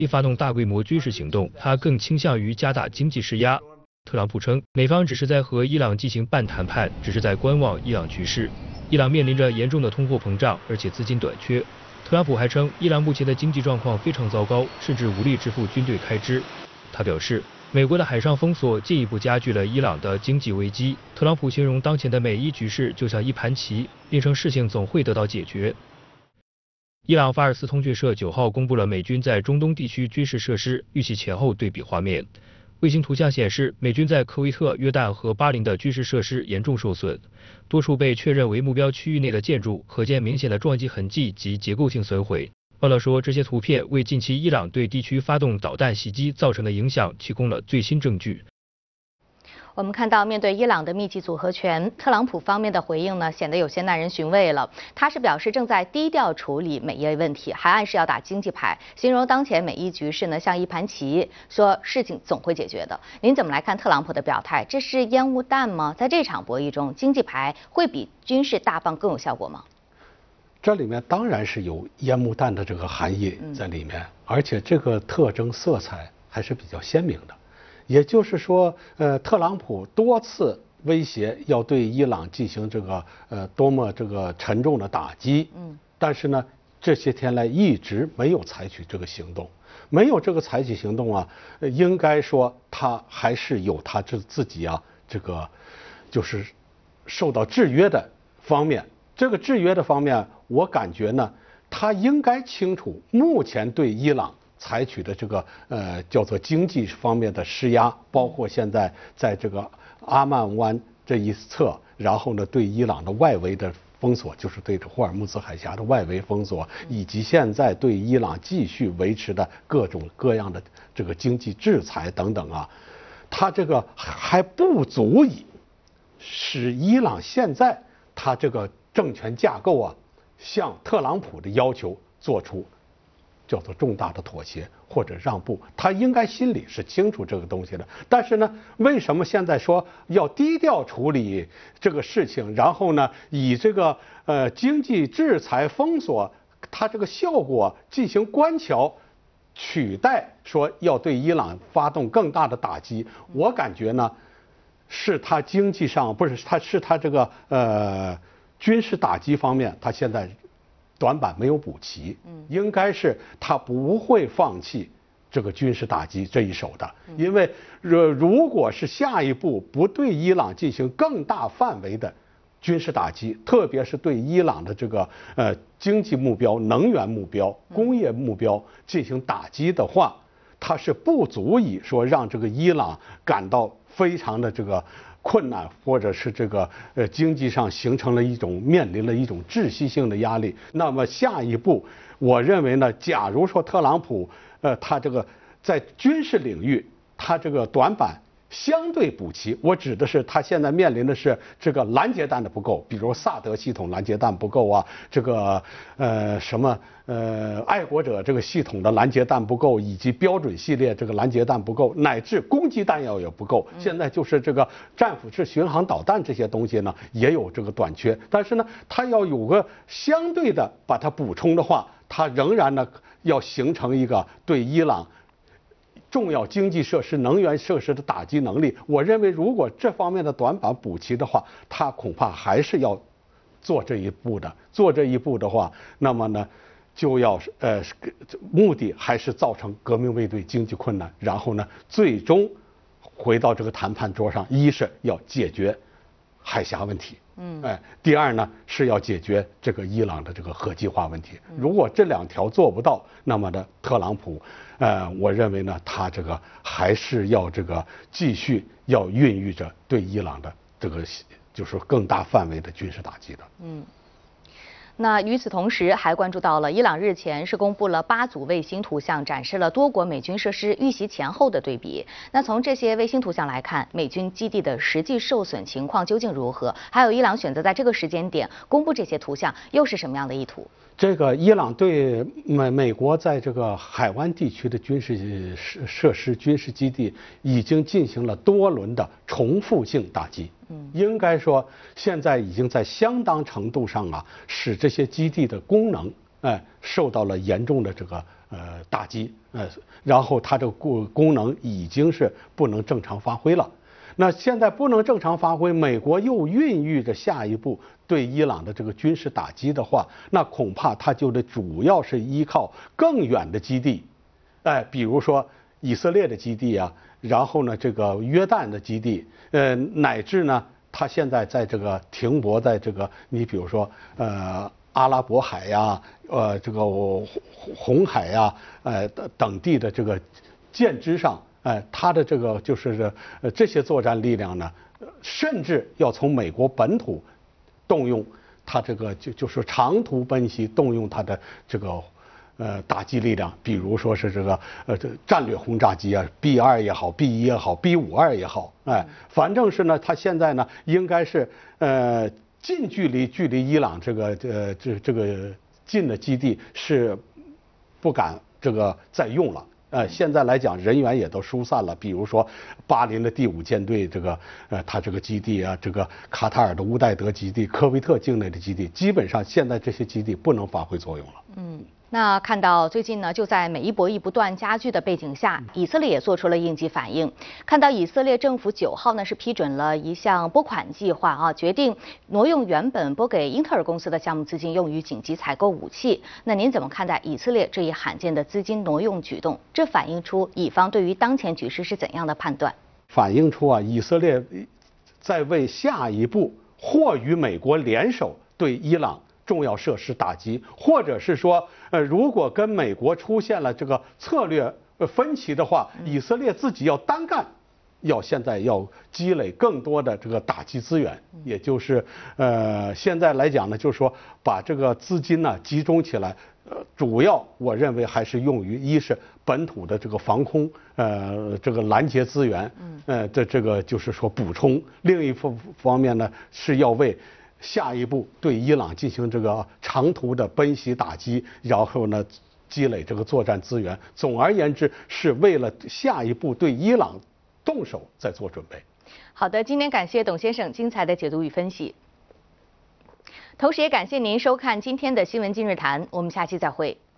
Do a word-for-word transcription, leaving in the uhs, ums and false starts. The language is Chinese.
发动大规模军事行动，他更倾向于加大经济施压。特朗普称，美方只是在和伊朗进行半谈判，只是在观望伊朗局势。伊朗面临着严重的通货膨胀，而且资金短缺。特朗普还称，伊朗目前的经济状况非常糟糕，甚至无力支付军队开支。他表示，美国的海上封锁进一步加剧了伊朗的经济危机。特朗普形容当前的美伊局势就像一盘棋，并称事情总会得到解决。伊朗法尔斯通讯社九号公布了美军在中东地区军事设施遇袭前后对比画面。卫星图像显示，美军在科威特、约旦和巴林的军事设施严重受损，多处被确认为目标区域内的建筑可见明显的撞击痕迹及结构性损毁。报道说，这些图片为近期伊朗对地区发动导弹袭击造成的影响提供了最新证据。 我们看到，面对伊朗的密集组合拳，特朗普方面的回应呢，显得有些耐人寻味了。他是表示正在低调处理美伊问题，还暗示要打经济牌，形容当前美伊局势呢像一盘棋，说事情总会解决的。您怎么来看特朗普的表态？这是烟雾弹吗？在这场博弈中，经济牌会比军事大棒更有效果吗？ 这里面当然是有烟雾弹的这个含义在里面，而且这个特征色彩还是比较鲜明的。也就是说，呃，特朗普多次威胁要对伊朗进行这个呃多么这个沉重的打击，嗯，但是呢，这些天来一直没有采取这个行动，没有这个采取行动啊，应该说他还是有他自自己啊这个就是受到制约的方面。这个制约的方面，我感觉呢，他应该清楚目前对伊朗采取的这个呃叫做经济方面的施压，包括现在在这个阿曼湾这一侧，然后呢对伊朗的外围的封锁，就是对这霍尔木兹海峡的外围封锁，以及现在对伊朗继续维持的各种各样的这个经济制裁等等啊，它这个还不足以使伊朗现在它这个政权架构啊向特朗普的要求做出叫做重大的妥协或者让步，他应该心里是清楚这个东西的。但是呢，为什么现在说要低调处理这个事情，然后呢，以这个呃经济制裁封锁它这个效果进行观瞧，取代说要对伊朗发动更大的打击？我感觉呢，是他经济上不是他是他这个呃军事打击方面，他现在短板没有补齐，应该是他不会放弃这个军事打击这一手的，因为如如果是下一步不对伊朗进行更大范围的军事打击，特别是对伊朗的这个呃经济目标、能源目标、工业目标进行打击的话，它是不足以说让这个伊朗感到非常的这个困难，或者是这个呃经济上形成了一种面临了一种窒息性的压力。那么下一步，我认为呢，假如说特朗普呃他这个在军事领域他这个短板相对补齐，我指的是他现在面临的是这个拦截弹的不够，比如萨德系统拦截弹不够啊，这个呃什么呃爱国者这个系统的拦截弹不够，以及标准系列这个拦截弹不够，乃至攻击弹药也不够。现在就是这个战斧式巡航导弹这些东西呢也有这个短缺，但是呢，它要有个相对的把它补充的话，它仍然呢要形成一个对伊朗重要经济设施、能源设施的打击能力。我认为，如果这方面的短板补齐的话，他恐怕还是要做这一步的。做这一步的话，那么呢，就要呃，目的还是造成革命卫队经济困难，然后呢，最终回到这个谈判桌上，一是要解决海峡问题，嗯，哎，第二呢是要解决这个伊朗的这个核计划问题。如果这两条做不到，那么呢，特朗普，呃，我认为呢，他这个还是要这个继续要孕育着对伊朗的这个就是更大范围的军事打击的。 嗯。那与此同时，还关注到了伊朗日前是公布了八组卫星图像，展示了多国美军设施遇袭前后的对比。那从这些卫星图像来看，美军基地的实际受损情况究竟如何？还有伊朗选择在这个时间点公布这些图像，又是什么样的意图？ 这个伊朗对美美国在这个海湾地区的军事设施、军事基地已经进行了多轮的重复性打击。嗯，应该说现在已经在相当程度上啊，使这些基地的功能哎受到了严重的这个呃打击，呃，然后它这个功功能已经是不能正常发挥了。那现在不能正常发挥，美国又孕育着下一步对伊朗的这个军事打击的话，那恐怕它就得主要是依靠更远的基地，哎，比如说以色列的基地啊，然后呢这个约旦的基地，呃，乃至呢它现在在这个停泊在这个你比如说呃阿拉伯海呀，呃这个红海呀，呃等地的这个舰只上。哎，它的这个就是呃这些作战力量呢，甚至要从美国本土动用它这个就就是长途奔袭，动用它的这个呃打击力量，比如说是这个呃这战略轰炸机啊 ，B 二也好 ，B 一也好 ，B 五二也好，哎，反正是呢，它现在呢应该是呃近距离距离伊朗这个呃这这个近的基地是不敢这个再用了。呃，现在来讲，人员也都疏散了。比如说，巴林的第五舰队这个，呃，它这个基地啊，这个卡塔尔的乌代德基地、科威特境内的基地，基本上现在这些基地不能发挥作用了。 嗯。那看到最近呢，就在美伊博弈不断加剧的背景下，以色列也做出了应急反应。看到以色列政府九号呢是批准了一项拨款计划啊，决定挪用原本拨给英特尔公司的项目资金，用于紧急采购武器。那您怎么看待以色列这一罕见的资金挪用举动？这反映出以方对于当前局势是怎样的判断？ 反映出啊，以色列在为下一步或与美国联手对伊朗重要设施打击，或者是说，呃，如果跟美国出现了这个策略分歧的话，以色列自己要单干，要现在要积累更多的这个打击资源，也就是呃，现在来讲呢，就是说把这个资金呢集中起来，呃，主要我认为还是用于一是本土的这个防空，呃，这个拦截资源，呃，这这个就是说补充，另一方方面呢是要为下一步对伊朗进行这个长途的奔袭打击，然后呢积累这个作战资源。总而言之，是为了下一步对伊朗动手在做准备。 好的，今天感谢董先生精彩的解读与分析，同时也感谢您收看今天的新闻今日谈，我们下期再会。